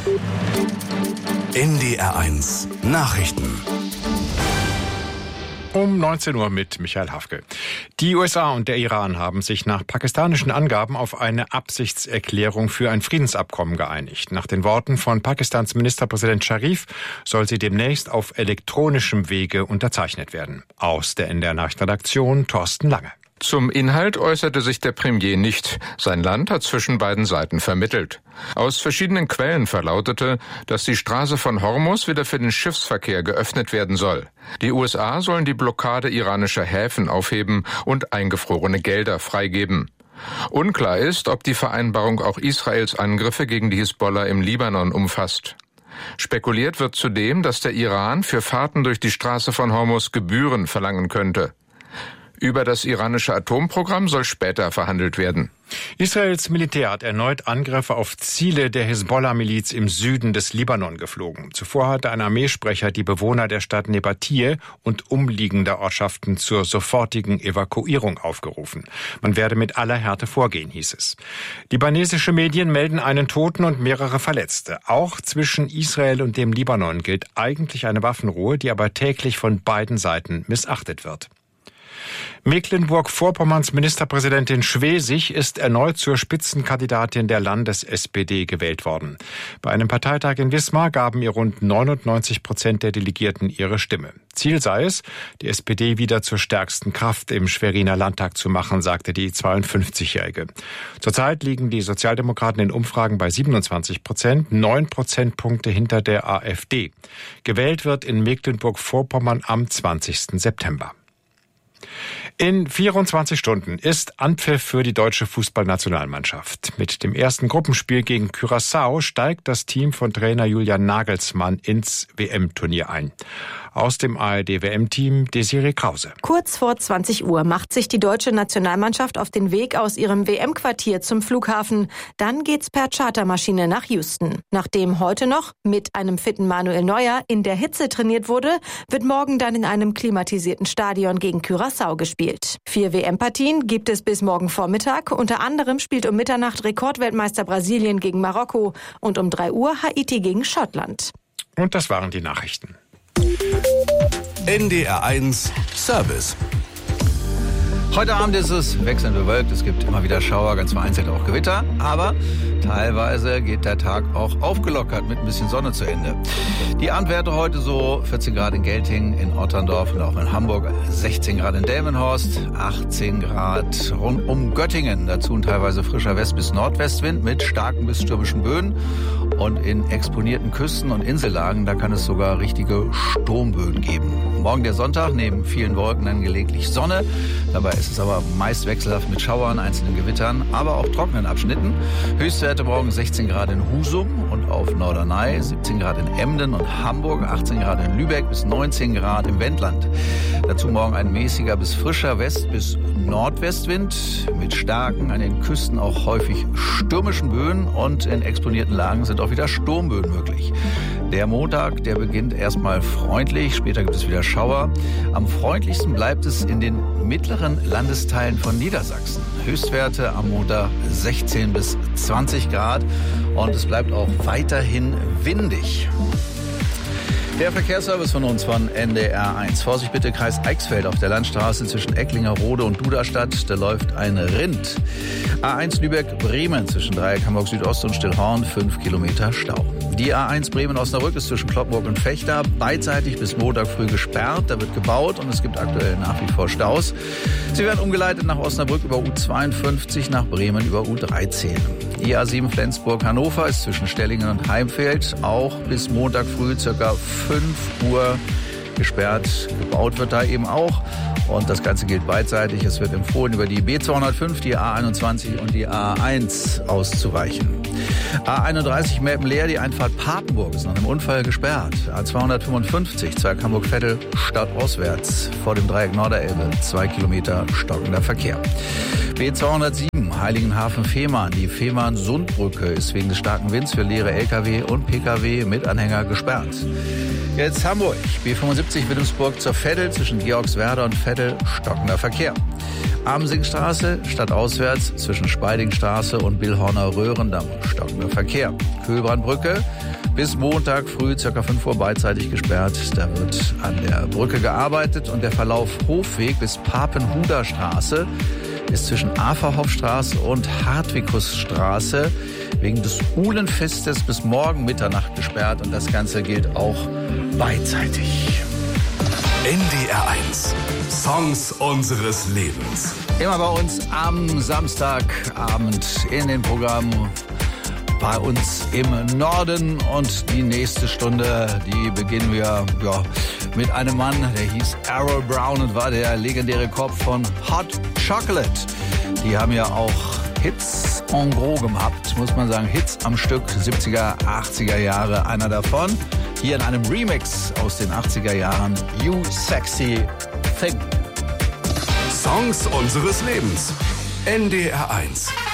NDR1 Nachrichten. Um 19 Uhr mit Michael Hafke. Die USA und der Iran haben sich nach pakistanischen Angaben auf eine Absichtserklärung für ein Friedensabkommen geeinigt. Nach den Worten von Pakistans Ministerpräsident Sharif soll sie demnächst auf elektronischem Wege unterzeichnet werden. Aus der NDR-Nachrichtenredaktion Thorsten Lange. Zum Inhalt äußerte sich der Premier nicht. Sein Land hat zwischen beiden Seiten vermittelt. Aus verschiedenen Quellen verlautete, dass die Straße von Hormuz wieder für den Schiffsverkehr geöffnet werden soll. Die USA sollen die Blockade iranischer Häfen aufheben und eingefrorene Gelder freigeben. Unklar ist, ob die Vereinbarung auch Israels Angriffe gegen die Hisbollah im Libanon umfasst. Spekuliert wird zudem, dass der Iran für Fahrten durch die Straße von Hormuz Gebühren verlangen könnte. Über das iranische Atomprogramm soll später verhandelt werden. Israels Militär hat erneut Angriffe auf Ziele der Hisbollah-Miliz im Süden des Libanon geflogen. Zuvor hatte ein Armeesprecher die Bewohner der Stadt Nebatie und umliegender Ortschaften zur sofortigen Evakuierung aufgerufen. Man werde mit aller Härte vorgehen, hieß es. Libanesische Medien melden einen Toten und mehrere Verletzte. Auch zwischen Israel und dem Libanon gilt eigentlich eine Waffenruhe, die aber täglich von beiden Seiten missachtet wird. Mecklenburg-Vorpommerns Ministerpräsidentin Schwesig ist erneut zur Spitzenkandidatin der Landes-SPD gewählt worden. Bei einem Parteitag in Wismar gaben ihr rund 99% der Delegierten ihre Stimme. Ziel sei es, die SPD wieder zur stärksten Kraft im Schweriner Landtag zu machen, sagte die 52-Jährige. Zurzeit liegen die Sozialdemokraten in Umfragen bei 27%, 9 Prozentpunkte hinter der AfD. Gewählt wird in Mecklenburg-Vorpommern am 20. September. In 24 Stunden ist Anpfiff für die deutsche Fußballnationalmannschaft. Mit dem ersten Gruppenspiel gegen Curaçao steigt das Team von Trainer Julian Nagelsmann ins WM-Turnier ein. Aus dem ARD-WM-Team Desiree Krause. Kurz vor 20 Uhr macht sich die deutsche Nationalmannschaft auf den Weg aus ihrem WM-Quartier zum Flughafen. Dann geht's per Chartermaschine nach Houston. Nachdem heute noch mit einem fitten Manuel Neuer in der Hitze trainiert wurde, wird morgen dann in einem klimatisierten Stadion gegen Curaçao gespielt. 4 WM-Partien gibt es bis morgen Vormittag. Unter anderem spielt um Mitternacht Rekordweltmeister Brasilien gegen Marokko und um 3 Uhr Haiti gegen Schottland. Und das waren die Nachrichten. NDR1 Service. Heute Abend ist es wechselnd bewölkt, es gibt immer wieder Schauer, ganz vereinzelt auch Gewitter, aber teilweise geht der Tag auch aufgelockert mit ein bisschen Sonne zu Ende. Die Abendwerte heute so 14 Grad in Geltingen, in Otterndorf und auch in Hamburg, 16 Grad in Delmenhorst, 18 Grad rund um Göttingen, dazu ein teilweise frischer West- bis Nordwestwind mit starken bis stürmischen Böen und in exponierten Küsten- und Insellagen, da kann es sogar richtige Sturmböen geben. Morgen der Sonntag, neben vielen Wolken dann gelegentlich Sonne, dabei ist es aber meist wechselhaft mit Schauern, einzelnen Gewittern, aber auch trockenen Abschnitten. Höchstwerte morgen 16 Grad in Husum und auf Norderney, 17 Grad in Emden und Hamburg, 18 Grad in Lübeck bis 19 Grad im Wendland. Dazu morgen ein mäßiger bis frischer West- bis Nordwestwind mit starken, an den Küsten auch häufig stürmischen Böen und in exponierten Lagen sind auch wieder Sturmböen möglich. Der Montag, der beginnt erstmal freundlich, später gibt es wieder Schauer. Am freundlichsten bleibt es in den mittleren Landesteilen von Niedersachsen. Höchstwerte am Montag 16 bis 20 Grad und es bleibt auch weiterhin windig. Der Verkehrsservice von uns von NDR1. Vorsicht bitte, Kreis Eichsfeld auf der Landstraße zwischen Ecklingerode und Duderstadt. Da läuft ein Rind. A1 Lübeck-Bremen zwischen Dreieck Hamburg Südost und Stillhorn 5 Kilometer Stau. Die A1 Bremen-Osnabrück ist zwischen Cloppenburg und Fechter beidseitig bis Montag früh gesperrt. Da wird gebaut und es gibt aktuell nach wie vor Staus. Sie werden umgeleitet nach Osnabrück über U52, nach Bremen über U13. Die A7 Flensburg-Hannover ist zwischen Stellingen und Heimfeld auch bis Montag früh ca. 5 Uhr gesperrt. Gebaut wird da eben auch. Und das Ganze gilt beidseitig. Es wird empfohlen, über die B205, die A21 und die A1 auszuweichen. A31 Melpenleer, die Einfahrt Papenburg ist nach einem Unfall gesperrt. A255, Zweig Hamburg-Vettel, stadtauswärts vor dem Dreieck Norderelbe, 2 Kilometer stockender Verkehr. B207 Heiligenhafen-Fehmarn. Die Fehmarn-Sundbrücke ist wegen des starken Winds für leere Lkw und Pkw mit Anhänger gesperrt. Jetzt Hamburg. B75 Wilhelmsburg zur Veddel zwischen Georgswerda und Veddel Stadtteile stockender Verkehr. Amsingstraße stadtauswärts zwischen Speidingstraße und Billhorner Röhrendamm stockender Verkehr. Kühlbrandbrücke bis Montag früh ca. 5 Uhr beidseitig gesperrt. Da wird an der Brücke gearbeitet und der Verlauf Hofweg bis Papenhuder Straße ist zwischen Aferhoffstraße und Hartwikusstraße wegen des Uhlenfestes bis morgen Mitternacht gesperrt und das Ganze gilt auch beidseitig. NDR 1. Songs unseres Lebens. Immer bei uns am Samstagabend in den Programmen bei uns im Norden und die nächste Stunde, die beginnen wir mit einem Mann, der hieß Errol Brown und war der legendäre Kopf von Hot Chocolate. Die haben ja auch Hits en gros gemacht, muss man sagen, Hits am Stück, 70er, 80er Jahre, einer davon. Hier in einem Remix aus den 80er Jahren, You Sexy Thing. Songs unseres Lebens. NDR 1.